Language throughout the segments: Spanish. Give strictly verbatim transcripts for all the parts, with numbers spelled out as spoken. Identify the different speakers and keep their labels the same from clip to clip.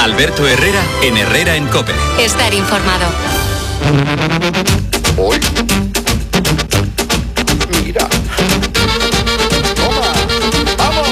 Speaker 1: Alberto Herrera en Herrera en COPE.
Speaker 2: Estar informado.
Speaker 3: Hoy. Mira. Toma. Vamos.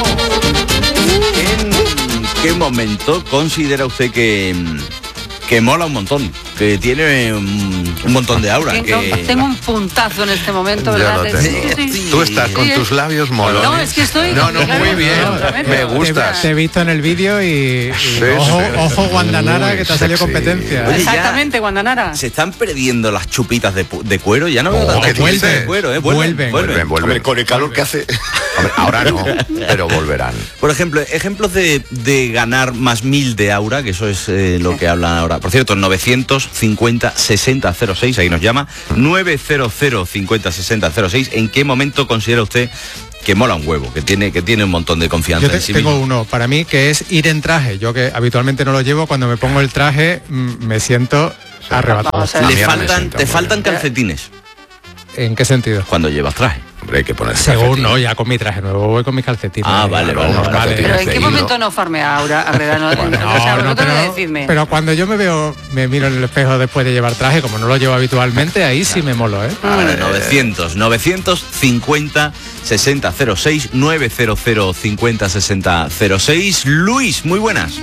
Speaker 4: ¿En qué momento considera usted que, que mola un montón? Que tiene un, un montón de aura.
Speaker 5: Que
Speaker 4: que...
Speaker 5: no, tengo un puntazo en este momento, ¿verdad?
Speaker 3: Yo lo tengo.
Speaker 5: Sí, sí.
Speaker 3: Tú estás con
Speaker 5: Sí,
Speaker 3: tus labios molones.
Speaker 5: No, es que estoy...
Speaker 3: No, no,
Speaker 5: claro,
Speaker 3: muy bien.
Speaker 5: no,
Speaker 3: Me gustas.
Speaker 6: Te he visto en el vídeo y, y
Speaker 3: Sí,
Speaker 6: ojo,
Speaker 3: sí.
Speaker 6: ojo Guandanara,
Speaker 3: Muy
Speaker 6: que te ha salido
Speaker 3: sexy.
Speaker 6: competencia.
Speaker 4: Oye,
Speaker 5: Exactamente, Guandanara.
Speaker 4: Se están perdiendo las chupitas de, pu- de cuero. Ya no veo
Speaker 3: Oh,
Speaker 4: tantas
Speaker 3: ¿qué
Speaker 4: chupitas
Speaker 3: dices?
Speaker 4: de cuero, ¿eh?
Speaker 6: Vuelven.
Speaker 3: Vuelven, vuelven.
Speaker 7: Hombre, con el calor que hace.
Speaker 3: Hombre, ahora no, pero volverán.
Speaker 4: Por ejemplo, ejemplos de, de ganar más mil de aura, que eso es eh, lo que hablan ahora. Por cierto, novecientos cincuenta sesenta cero seis, ahí nos llama. novecientos cincuenta sesenta cero seis. ¿En qué momento considera usted que mola un huevo, que tiene, que tiene un montón de confianza
Speaker 6: Yo te-
Speaker 4: en sí
Speaker 6: tengo
Speaker 4: mismo?
Speaker 6: uno para mí que es ir en traje. Yo que habitualmente no lo llevo, cuando me pongo el traje mm, me siento arrebatado.
Speaker 5: Vamos a
Speaker 4: Le
Speaker 5: ver.
Speaker 3: Mira, me
Speaker 4: faltan,
Speaker 3: sienta
Speaker 4: te
Speaker 3: muy
Speaker 4: faltan
Speaker 5: bien.
Speaker 4: calcetines
Speaker 6: ¿En qué sentido?
Speaker 4: cuando llevas traje.
Speaker 3: Hombre, hay que poner
Speaker 6: Según no, ya con mi traje nuevo voy con mis calcetines.
Speaker 4: Ah, vale, vale,
Speaker 3: unos
Speaker 4: vale.
Speaker 3: calcetines.
Speaker 5: Pero ¿en
Speaker 3: de
Speaker 5: qué
Speaker 3: hilo.
Speaker 5: momento no farmea Aura Agredano?
Speaker 6: Bueno,
Speaker 5: o sea,
Speaker 6: no,
Speaker 5: vosotros
Speaker 6: pero,
Speaker 5: decidme.
Speaker 6: pero cuando yo me veo, me miro en el espejo después de llevar traje, como no lo llevo habitualmente, ahí sí me molo, ¿eh?
Speaker 4: Vale, novecientos, novecientos cincuenta sesenta cero seis, novecientos cincuenta sesenta cero seis. Luis, muy buenas.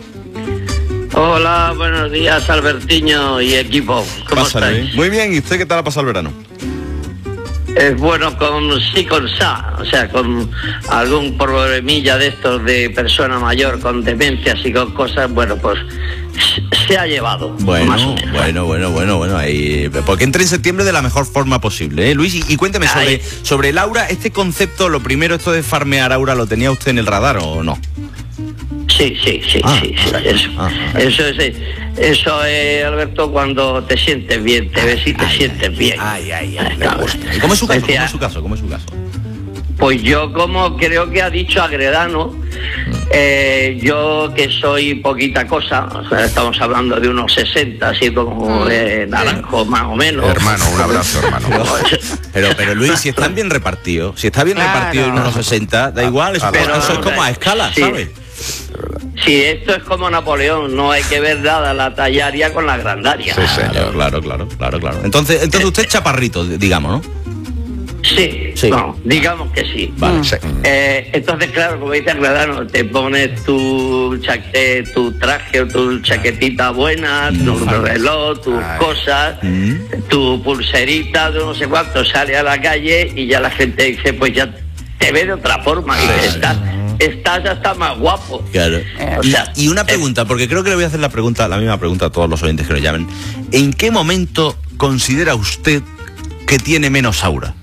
Speaker 8: Hola, buenos días, Albertiño y equipo. ¿Cómo
Speaker 4: Pásale,
Speaker 8: estáis?
Speaker 4: ¿eh? Muy bien, ¿y usted qué tal ha pasado el verano?
Speaker 8: Es bueno con sí, con sa, o sea, con algún problemilla de estos de persona mayor, con demencias y con cosas, bueno, pues se ha llevado. más o
Speaker 4: Bueno,
Speaker 8: menos.
Speaker 4: bueno, bueno, bueno, bueno, ahí, porque entre en septiembre de la mejor forma posible, ¿eh, Luis? Y, y cuénteme sobre,
Speaker 8: Ay.
Speaker 4: sobre el aura, este concepto, lo primero, esto de farmear aura, ¿lo tenía usted en el radar o no?
Speaker 8: Sí, sí, sí,
Speaker 4: Ah,
Speaker 8: sí, sí,
Speaker 4: ah,
Speaker 8: eso,
Speaker 4: ah, ah.
Speaker 8: eso es, eh, eso es, Alberto, cuando te sientes bien, te ves y te sientes bien.
Speaker 4: Ay, ay, ay, me
Speaker 8: Claro.
Speaker 4: gusta. ¿Y cómo es su caso? ¿Cómo
Speaker 8: Decía,
Speaker 4: es su caso? ¿Cómo es su caso?
Speaker 8: Pues yo, como creo que ha dicho Agredano, eh, yo que soy poquita cosa, o sea, estamos hablando de unos sesenta, así como eh, naranjo más o menos.
Speaker 3: Hermano, un abrazo, hermano.
Speaker 4: Pero, pero Luis, si están bien repartidos, si está bien
Speaker 5: Claro.
Speaker 4: repartido en unos sesenta, da igual, eso,
Speaker 8: Pero-
Speaker 4: eso es como a escala,
Speaker 8: sí.
Speaker 4: ¿sabes?
Speaker 8: Sí, esto es como Napoleón, no hay que ver nada la tallaria con la grandaria.
Speaker 3: Sí,
Speaker 4: Claro,
Speaker 3: señor.
Speaker 4: claro, claro, claro, claro. Entonces, entonces usted es chaparrito, digamos, ¿no?
Speaker 8: Sí,
Speaker 4: Sí.
Speaker 8: no, digamos que sí.
Speaker 4: Vale.
Speaker 3: Sí.
Speaker 8: Eh, entonces, claro, como dice Agredano, te pones tu, cha- eh, tu traje o tu chaquetita buena, tu reloj, tus
Speaker 3: Ay.
Speaker 8: cosas,
Speaker 4: Mm.
Speaker 8: tu pulserita de no sé cuánto, sale a la calle y ya la gente dice, pues ya te ve de otra forma, y dice, estás, estás ya está más guapo.
Speaker 4: Claro.
Speaker 8: O
Speaker 4: Y,
Speaker 8: sea,
Speaker 4: y una pregunta, porque creo que le voy a hacer la pregunta, la misma pregunta a todos los oyentes que nos llamen. ¿En qué momento considera usted que tiene menos aura?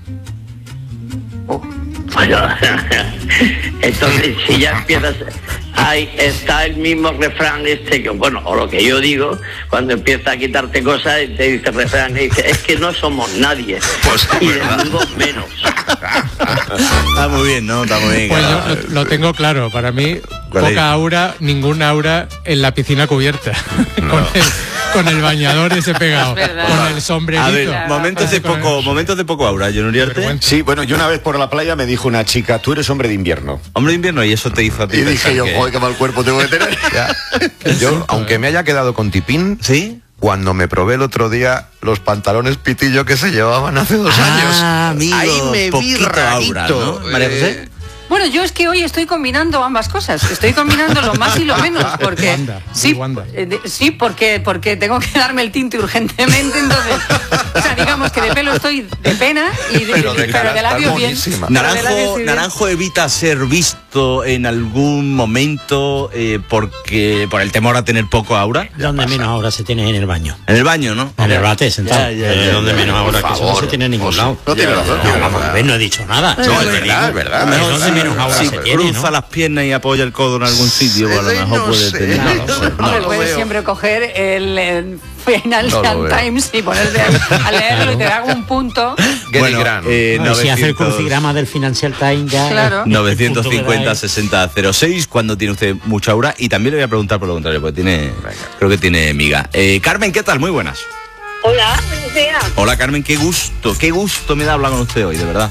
Speaker 8: Bueno, entonces si ya empiezas, ahí está el mismo refrán este que, bueno, o lo que yo digo, cuando empieza a quitarte cosas, te dice el refrán, y dice, es que no somos nadie,
Speaker 3: Pues,
Speaker 8: y
Speaker 3: ¿verdad?
Speaker 8: desnudos menos.
Speaker 4: Está muy bien, ¿no? Está muy bien.
Speaker 6: Pues
Speaker 4: claro.
Speaker 6: yo lo, lo tengo claro, para mí
Speaker 4: ¿Cuál es?
Speaker 6: poca aura, ninguna aura en la piscina cubierta, con, el, con el bañador ese pegado,
Speaker 5: Es verdad.
Speaker 6: con el sombrerito.
Speaker 4: A ver,
Speaker 5: Claro,
Speaker 4: momentos de
Speaker 6: con el-
Speaker 4: poco, momentos de poco aura, John Uriarte.
Speaker 6: Vergüenza.
Speaker 7: Sí, bueno, yo una vez por la playa me dijo una chica, tú eres hombre de invierno.
Speaker 4: Hombre de invierno, y eso te hizo a ti
Speaker 3: Y
Speaker 4: pensar
Speaker 3: dije yo,
Speaker 4: que-
Speaker 3: joder, qué mal cuerpo tengo que tener.
Speaker 7: Ya. Yo, aunque me haya quedado con tipín,
Speaker 4: ¿Sí?
Speaker 3: Cuando me probé el otro día los pantalones pitillo que se llevaban hace dos
Speaker 4: Ah,
Speaker 3: años.
Speaker 4: amigo,
Speaker 3: Ahí me vi
Speaker 4: poquito aura,
Speaker 3: rarito.
Speaker 4: ¿no? María José.
Speaker 3: Eh,
Speaker 5: Bueno, yo es que hoy estoy combinando ambas cosas. Estoy combinando lo más y lo menos, porque
Speaker 6: Wanda,
Speaker 5: sí,
Speaker 6: Wanda.
Speaker 5: eh, de- sí, porque porque tengo que darme el tinte urgentemente, entonces, o sea, digamos que de pelo estoy de pena y de,
Speaker 3: Pero de
Speaker 5: pero
Speaker 3: cara
Speaker 5: de
Speaker 3: está
Speaker 5: labios bien.
Speaker 3: monísima.
Speaker 5: Pero de labios
Speaker 4: Naranjo,
Speaker 5: sí bien.
Speaker 4: Naranjo evita ser visto en algún momento eh, porque por el temor a tener poco aura.
Speaker 9: Donde menos ahora se tiene en el baño.
Speaker 4: En el baño, ¿no?
Speaker 9: En el bate, sentado.
Speaker 4: Ya, ya,
Speaker 9: Eh,
Speaker 4: ya,
Speaker 9: donde
Speaker 4: ya,
Speaker 9: menos
Speaker 3: por
Speaker 9: ahora que eso no
Speaker 3: favor.
Speaker 9: se tiene en ningún
Speaker 3: Pues,
Speaker 9: lado.
Speaker 3: no tiene razón.
Speaker 9: No, vamos a ver, no he dicho nada.
Speaker 3: No,
Speaker 9: Yo
Speaker 3: es
Speaker 9: te
Speaker 3: verdad,
Speaker 9: digo,
Speaker 3: es verdad.
Speaker 9: es
Speaker 3: Mejor
Speaker 9: donde
Speaker 3: si-
Speaker 9: menos ahora
Speaker 4: Si
Speaker 9: se tiene,
Speaker 4: cruza
Speaker 9: ¿no?
Speaker 4: las piernas y apoya el codo en algún sitio, pues a lo
Speaker 3: Sí,
Speaker 4: mejor
Speaker 3: no
Speaker 4: puede
Speaker 3: sé.
Speaker 4: tener. No, lo sé.
Speaker 5: Hombre,
Speaker 3: No lo
Speaker 5: puedes
Speaker 3: veo.
Speaker 5: siempre coger el, eh, Financial
Speaker 3: No lo veo.
Speaker 5: Times y ponerte a leerlo y te da un punto.
Speaker 3: Gary
Speaker 4: Bueno,
Speaker 3: Grant.
Speaker 4: eh,
Speaker 9: No, y si hace el
Speaker 4: novecientos
Speaker 9: crucigrama del Financial Times ya...
Speaker 5: Claro.
Speaker 4: novecientos
Speaker 9: el punto que
Speaker 4: cincuenta
Speaker 9: da es-
Speaker 4: sesenta cero seis, cuando tiene usted mucha aura. Y también le voy a preguntar por lo contrario, porque tiene, creo que tiene miga. Eh, Carmen, ¿qué tal? Muy buenas.
Speaker 2: Hola, buenos días.
Speaker 4: Hola Carmen, qué gusto, qué gusto me da hablar con usted hoy, de verdad.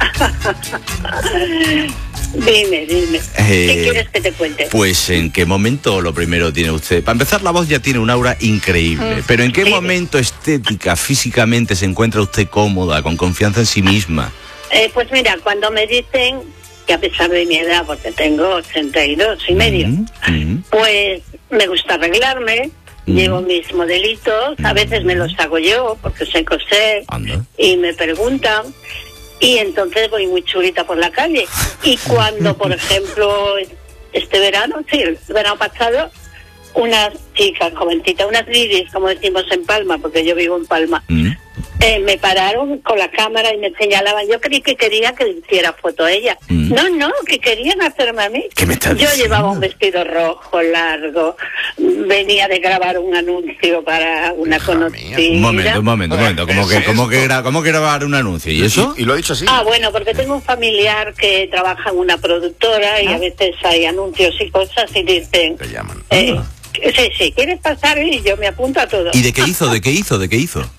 Speaker 2: Dime, dime.
Speaker 4: Eh,
Speaker 2: ¿Qué quieres que te cuente?
Speaker 4: Pues en qué momento lo primero tiene usted. Para empezar, la voz ya tiene un aura increíble.
Speaker 2: Mm,
Speaker 4: pero en qué
Speaker 2: sí.
Speaker 4: momento estética, físicamente se encuentra usted cómoda, con confianza en sí misma.
Speaker 2: Eh, pues mira, cuando me dicen que a pesar de mi edad, porque tengo ochenta y dos y medio,
Speaker 4: Mm, mm,
Speaker 2: pues me gusta arreglarme,
Speaker 4: Mm.
Speaker 2: llevo mis modelitos, a veces me los hago yo porque sé coser
Speaker 4: anda.
Speaker 2: y me preguntan. Y entonces voy muy chulita por la calle. Y cuando, por ejemplo, este verano, sí, el verano pasado, unas chicas jovencitas, unas ladies, como decimos en Palma, porque yo vivo en Palma,
Speaker 4: Mm.
Speaker 2: eh, me pararon con la cámara y me señalaban. Yo creí que quería que le hiciera foto a ella.
Speaker 4: Mm.
Speaker 2: No, no, que querían hacerme a mí.
Speaker 4: ¿Qué me estás
Speaker 2: Yo
Speaker 4: diciendo?
Speaker 2: llevaba un vestido rojo, largo, venía de grabar un anuncio para una conocida.
Speaker 4: Un momento, un momento, un momento. ¿Cómo
Speaker 7: ¿Qué
Speaker 4: que,
Speaker 7: es
Speaker 4: cómo que,
Speaker 7: esto?
Speaker 4: gra- cómo que grabar un anuncio? ¿Y eso?
Speaker 7: ¿Y, y lo ha dicho así?
Speaker 2: Ah, bueno, porque tengo un familiar que trabaja en una productora y a veces hay anuncios y cosas y dicen...
Speaker 7: Te llaman.
Speaker 2: eh, sí, sí, ¿quieres pasar? Y yo me apunto a todo.
Speaker 4: ¿Y de qué hizo? ¿De qué hizo? ¿De qué hizo?